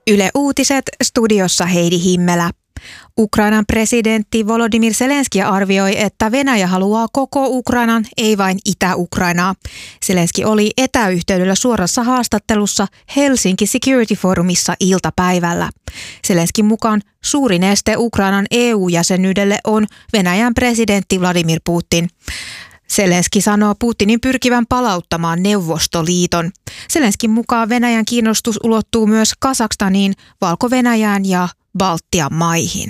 Yle Uutiset, studiossa Heidi Himmelä. Ukrainan presidentti Volodymyr Zelenski arvioi, että Venäjä haluaa koko Ukrainan, ei vain Itä-Ukrainaa. Zelenski oli etäyhteydellä suorassa haastattelussa Helsinki Security Forumissa iltapäivällä. Zelenskin mukaan suurin este Ukrainan EU-jäsenyydelle on Venäjän presidentti Vladimir Putin. Zelenski sanoo Putinin pyrkivän palauttamaan Neuvostoliiton. Zelenskin mukaan Venäjän kiinnostus ulottuu myös Kazakstaniin, Valko-Venäjään ja Baltian maihin.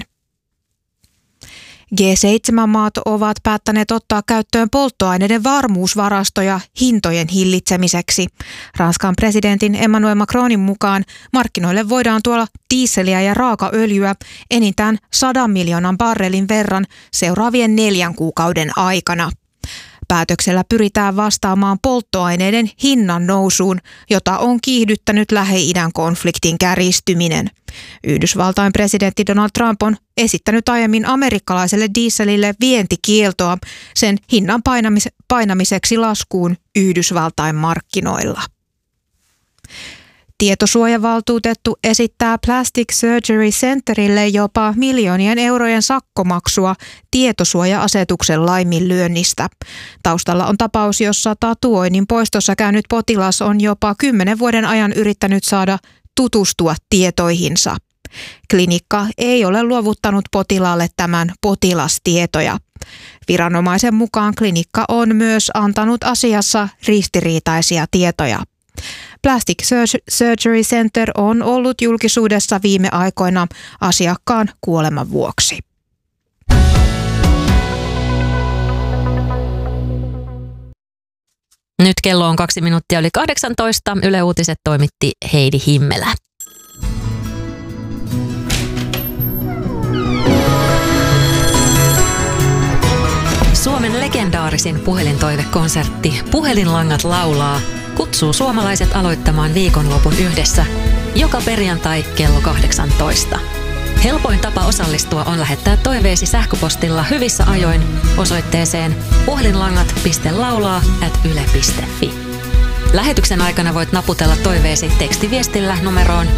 G7-maat ovat päättäneet ottaa käyttöön polttoaineiden varmuusvarastoja hintojen hillitsemiseksi. Ranskan presidentin Emmanuel Macronin mukaan markkinoille voidaan tuoda dieseliä ja raakaöljyä enintään 100 miljoonan barrelin verran seuraavien 4 kuukauden aikana. Päätöksellä pyritään vastaamaan polttoaineiden hinnan nousuun, jota on kiihdyttänyt Lähi-idän konfliktin kärjistyminen. Yhdysvaltain presidentti Donald Trump on esittänyt aiemmin amerikkalaiselle dieselille vientikieltoa sen hinnan painamiseksi laskuun Yhdysvaltain markkinoilla. Tietosuojavaltuutettu esittää Plastic Surgery Centerille jopa miljoonien eurojen sakkomaksua tietosuoja-asetuksen laiminlyönnistä. Taustalla on tapaus, jossa tatuoinnin poistossa käynyt potilas on jopa 10 vuoden ajan yrittänyt saada tutustua tietoihinsa. Klinikka ei ole luovuttanut potilaalle tämän potilastietoja. Viranomaisen mukaan klinikka on myös antanut asiassa ristiriitaisia tietoja. Plastic Surgery Center on ollut julkisuudessa viime aikoina asiakkaan kuoleman vuoksi. Nyt kello on 2 minuuttia yli 18. Yle Uutiset toimitti Heidi Himmelä. Suomen legendaarisin puhelintoivekonsertti Puhelinlangat laulaa kutsuu suomalaiset aloittamaan viikonlopun yhdessä joka perjantai kello 18. Helpoin tapa osallistua on lähettää toiveesi sähköpostilla hyvissä ajoin osoitteeseen puhelinlangat.laulaa@yle.fi. Lähetyksen aikana voit naputella toiveesi tekstiviestillä numeroon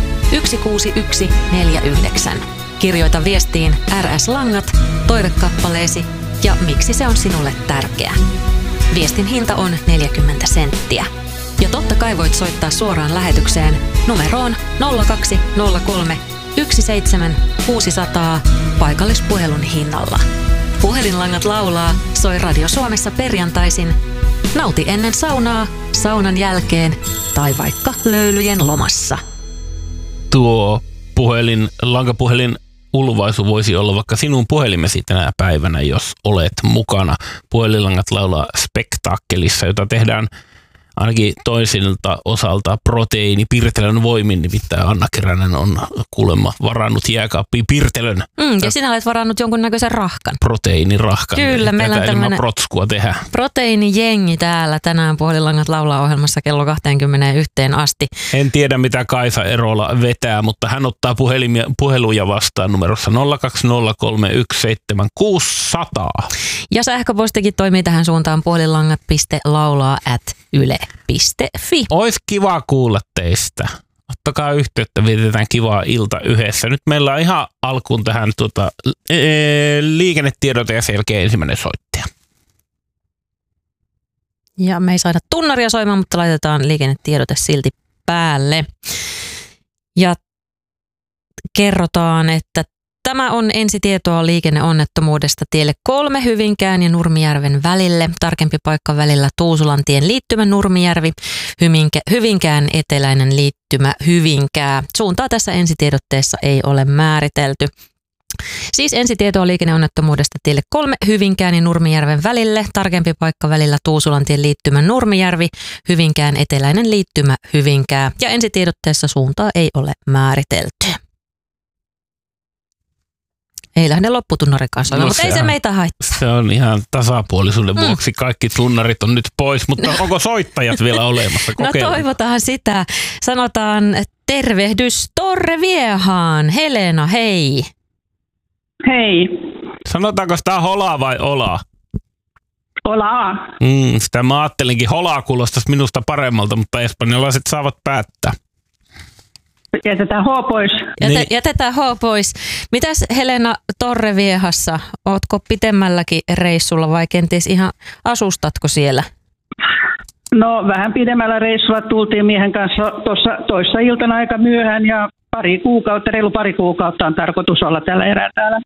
16149. Kirjoita viestiin RS Langat, toivekappaleesi ja miksi se on sinulle tärkeä. Viestin hinta on 40 senttiä. Ja totta kai voit soittaa suoraan lähetykseen numeroon 0203 17600 paikallispuhelun hinnalla. Puhelinlangat laulaa soi Radio Suomessa perjantaisin. Nauti ennen saunaa, saunan jälkeen tai vaikka löylyjen lomassa. Tuo lankapuhelin ulvaisu voisi olla vaikka sinun puhelimesi tänä päivänä, jos olet mukana Puhelinlangat laulaa spektaakkelissa, jota tehdään ainakin toisilta osalta proteiinipirtelön voimin, nimittäin Anna Keränen on kuulemma varannut jääkaappiin pirtelön. Ja sinä olet varannut jonkunnäköisen rahkan. Proteiinirahkan. Kyllä, meillä on tämmöinen protskua tehdä. Proteiinijengi täällä tänään Puhelinlangat laulaa -ohjelmassa kello 21 asti. En tiedä mitä Kaisa Erola vetää, mutta hän ottaa puheluja vastaan numerossa 020317600. Ja sähköpostikin toimii tähän suuntaan puhelinlangat.laulaa@yle.fi. Ois kiva kuulla teistä. Ottakaa yhteyttä, vietetään kivaa ilta yhdessä. Nyt meillä on ihan alkuun tähän liikennetiedote ja sen jälkeen ensimmäinen soittaja. Ja me ei saada tunnaria soimaan, mutta laitetaan liikennetiedote silti päälle. Ja kerrotaan, että tämä on ensitietoa liikenneonnettomuudesta tielle 3 Hyvinkään ja Nurmijärven välille. Tarkempi paikka välillä Tuusulantien liittymä Nurmijärvi, Hyvinkään eteläinen liittymä Hyvinkää. Suuntaa tässä ensitiedotteessa ei ole määritelty. Siis ensitietoa liikenneonnettomuudesta tielle 3 Hyvinkään ja Nurmijärven välille. Tarkempi paikka välillä Tuusulantien liittymä Nurmijärvi, Hyvinkään eteläinen liittymä Hyvinkää. Ja ensitiedotteessa suuntaa ei ole määritelty. Ei lähde lopputunnarikaan soimaan, mutta ei se meitä haittaa. Se on ihan tasapuolisuuden vuoksi. Kaikki tunnarit on nyt pois, mutta onko soittajat vielä olemassa? No toivotaan sitä. Sanotaan tervehdys Torre Viehaan. Helena, hei. Hei. Sanotaanko sitä holaa vai olaa? Olaa. Sitä mä ajattelinkin, holaa kuulostaisi minusta paremmalta, mutta espanjalaiset saavat päättää. Jätetään H pois. Niin. Jätetään H pois. Mitäs Helena Torreviehassa? Ootko pitemmälläkin reissulla vai kenties ihan asustatko siellä? No vähän pidemmällä reissulla tultiin miehen kanssa tuossa toissa iltana aika myöhään ja reilu pari kuukautta on tarkoitus olla tällä erää täällä.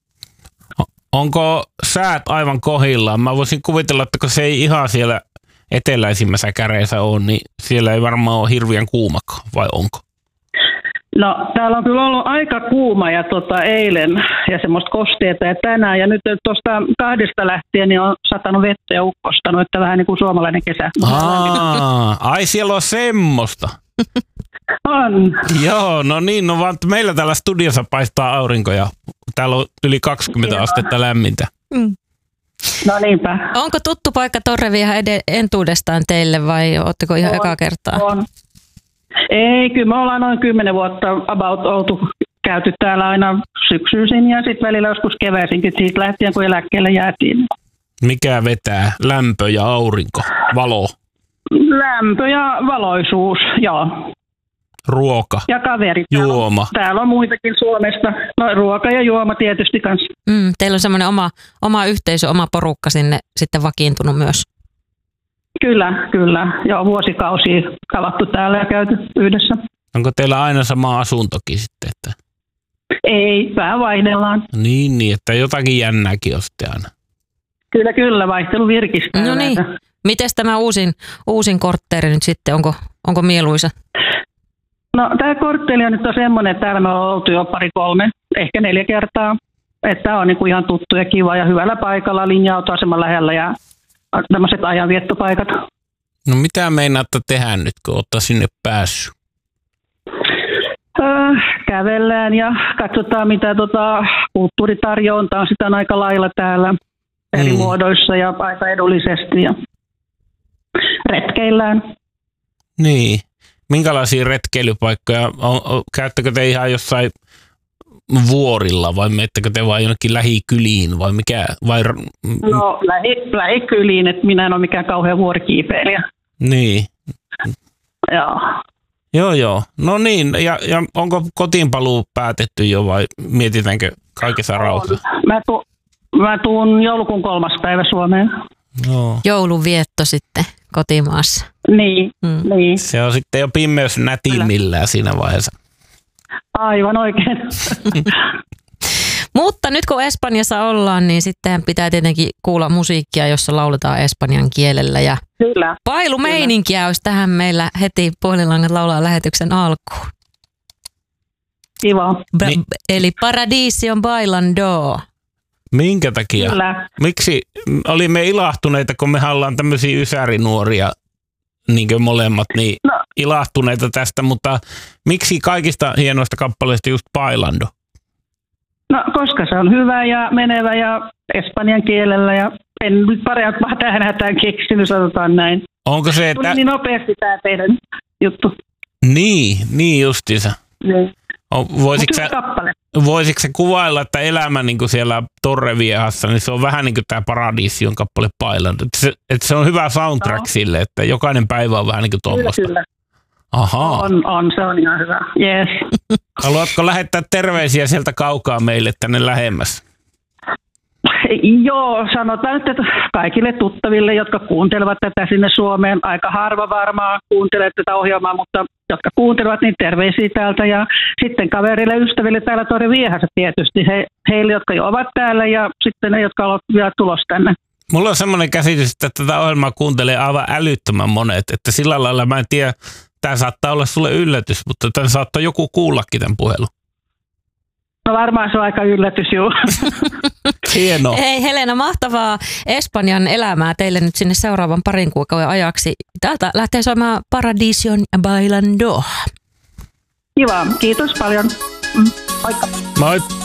Onko säät aivan kohillaan? Mä voisin kuvitella, että kun se ei ihan siellä eteläisimmässä käreissä ole, niin siellä ei varmaan ole hirveän kuumakaan, vai onko? No täällä on kyllä ollut aika kuuma ja eilen ja semmoista kosteeta ja tänään ja nyt tuosta 2 lähtien niin on satanut vettä ja ukkostanut, että vähän niin kuin suomalainen kesä. Ai siellä on semmoista. On. Joo, no niin, no vaan meillä täällä studiossa paistaa aurinko ja täällä on yli 20 astetta lämmintä. No niinpä. Onko tuttu paikka Torrevieha entuudestaan teille vai ootteko ihan ekaa kertaa? On. Ei, kyllä me ollaan noin 10 vuotta about oltu käyty täällä aina syksyisin ja sitten välillä joskus keväisinkin siitä lähtien, kun eläkkeelle jäätiin. Mikä vetää? Lämpö ja aurinko? Valo? Lämpö ja valoisuus, joo. Ruoka? Ja kaverit. Juoma? Täällä on muitakin Suomesta. No ruoka ja juoma tietysti kanssa. Teillä on semmoinen oma yhteisö, oma porukka sinne sitten vakiintunut myös. Kyllä. Joo, vuosikausia kavattu täällä ja käyty yhdessä. Onko teillä aina sama asuntokin sitten? Että... Ei, vähän vaihdellaan. Niin, että jotakin jännääkin on sitten aina. Kyllä, vaihtelu virkistää. No niin. Mites tämä uusin kortteeri nyt sitten, onko mieluisa? No tämä kortteli on nyt semmoinen, että täällä me ollaan oltu jo 2-3, ehkä 4 kertaa. Että tämä on niinku ihan tuttu ja kiva ja hyvällä paikalla, linja-autoaseman lähellä ja tämmöiset ajanviettopaikat. No mitä meinaatte tehdä nyt, kun olette sinne päässyt? Kävellään ja katsotaan, mitä kulttuuritarjontaa on sitä on aika lailla täällä eri muodoissa ja aika edullisesti ja retkeillään. Niin. Minkälaisia retkeilypaikkoja? Käyttäkö te ihan jossain vuorilla vai menettekö te vain jonnekin lähikyliin vai mikä? No lähikyliin, että minä en ole mikään kauhean vuorikiipeilijä. Niin. Joo. No niin, ja onko kotiinpaluu päätetty jo vai mietitäänkö kaikessa rauhassa? Mä tuun joulukuun 3. päivä Suomeen. Joo. Joulunvietto sitten kotimaassa. Niin. Se on sitten jo pimeys nätimmillään siinä vaiheessa. Aivan oikein. Mutta nyt kun Espanjassa ollaan, niin sitten pitää tietenkin kuulla musiikkia, jossa lauletaan espanjan kielellä. Ja kyllä. Pailumeininkiä olisi tähän meillä heti Puhelinlangat laulaa lähetyksen alkuun. Kiva. Eli Paradision bailando. Minkä takia? Kyllä. Miksi olimme ilahtuneita, kun me ollaan tämmöisiä ysärinuoria, niin kuin molemmat, niin ilahtuneita tästä, mutta miksi kaikista hienoista kappaleista just bailando? No, koska se on hyvä ja menevä ja espanjan kielellä ja en nyt parempaa tähän hätään keksinyt, sanotaan näin. Onko se, että... Tuli niin nopeasti tämä teidän juttu. Niin justiinsa. Niin. Voisitko sä kuvailla, että elämä niin kuin siellä Torreviehassa, niin se on vähän niin kuin tämä Paradision kappale bailando. Että se on hyvä soundtrack sille, että jokainen päivä on vähän niin kuin tuommoista. Kyllä. Ahaa. On, se on ihan hyvä. Yes. Haluatko lähettää terveisiä sieltä kaukaa meille tänne lähemmäs? Joo, sanotaan nyt, että kaikille tuttaville, jotka kuuntelevat tätä sinne Suomeen, aika harva varmaan kuuntelee tätä ohjelmaa, mutta jotka kuuntelevat, niin terveisiä täältä. Ja sitten kaverille ja ystäville täällä Torreviehassa tietysti, heille, jotka jo ovat täällä ja sitten ne, jotka ovat vielä tulossa tänne. Mulla on semmoinen käsitys, että tätä ohjelmaa kuuntelee aivan älyttömän monet, että sillä lailla mä en tiedä, tämä saattaa olla sulle yllätys, mutta tämän saattaa joku kuullakin tämän puhelun. No varmaan se on aika yllätys, juu. Hienoa. Hei Helena, mahtavaa Espanjan elämää teille nyt sinne seuraavan 2 kuukauden ajaksi. Täältä lähtee soimaan Paradision bailando. Kiva, kiitos paljon. Moikka. Moi.